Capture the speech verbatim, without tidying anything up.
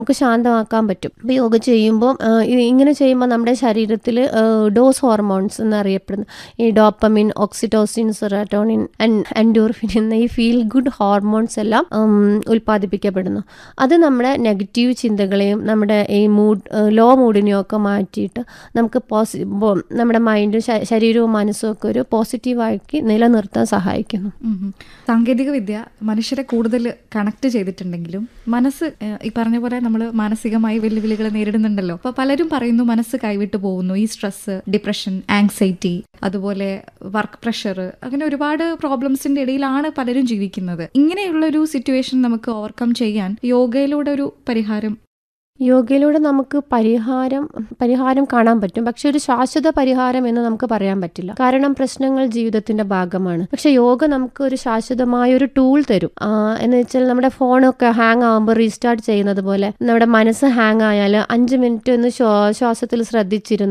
നമുക്ക് ശാന്തമാക്കാൻ പറ്റും. അപ്പോൾ യോഗ ചെയ്യുമ്പോൾ ഇങ്ങനെ ചെയ്യുമ്പോൾ നമ്മുടെ ശരീരത്തിൽ ഡോസ് ഹോർമോൺസ് എന്നറിയപ്പെടുന്ന ഈ ഡോപ്പമിൻ, ഓക്സിറ്റോസിൻ, സെറോട്ടോണിൻ, എൻഡോർഫിൻ എന്ന ഈ ഫീൽ ഗുഡ് ഹോർമോൺസ് എല്ലാം ഉൽപ്പാദിപ്പിക്കപ്പെടുന്നു. അത് നമ്മുടെ നെഗറ്റീവ് ചിന്തകളെയും നമ്മുടെ ഈ മൂഡ് ലോ മൂഡിനെയും ഒക്കെ മാറ്റിയിട്ട് നമുക്ക് പോസി നമ്മുടെ മൈൻഡും ശരീരവും മനസ്സും ഒക്കെ ഒരു പോസിറ്റീവാക്കി നിലനിർത്താൻ സഹായിക്കുന്നു. സാങ്കേതിക വിദ്യ മനുഷ്യരെ കൂടുതൽ കണക്ട് ചെയ്തിട്ടുണ്ടെങ്കിലും മനസ്സ് ഈ പറഞ്ഞ പോലെ നമ്മൾ മാനസികമായി വെല്ലുവിളികൾ നേരിടുന്നുണ്ടല്ലോ. അപ്പോൾ പലരും പറയുന്നു മനസ്സ് കൈവിട്ടു പോകുന്നു. ഈ സ്ട്രെസ്, ഡിപ്രഷൻ, ആങ്സൈറ്റി, അതുപോലെ വർക്ക് പ്രഷർ, അങ്ങനെ ഒരുപാട് പ്രോബ്ലംസിന്റെ ഇടയിലാണ് പലരും ജീവിക്കുന്നത്. ഇങ്ങനെയുള്ളൊരു സിറ്റുവേഷൻ നമുക്ക് ഓവർകം ചെയ്യാൻ യോഗയിലൂടെ ഒരു പരിഹാരം യോഗയിലൂടെ നമുക്ക് പരിഹാരം പരിഹാരം കാണാൻ പറ്റും. പക്ഷെ ഒരു ശാശ്വത പരിഹാരം എന്ന് നമുക്ക് പറയാൻ പറ്റില്ല. കാരണം പ്രശ്നങ്ങൾ ജീവിതത്തിന്റെ ഭാഗമാണ്. പക്ഷെ യോഗ നമുക്ക് ഒരു ശാശ്വതമായ ഒരു ടൂൾ തരും. എന്ന് വെച്ചാൽ നമ്മുടെ ഫോണൊക്കെ ഹാങ് ആകുമ്പോൾ റീസ്റ്റാർട്ട് ചെയ്യുന്നത് പോലെ നമ്മുടെ മനസ്സ് ഹാങ് ആയാൽ അഞ്ച് മിനിറ്റ് ഒന്ന് ശ്വാസത്തിൽ ശ്രദ്ധിച്ചിരുന്നു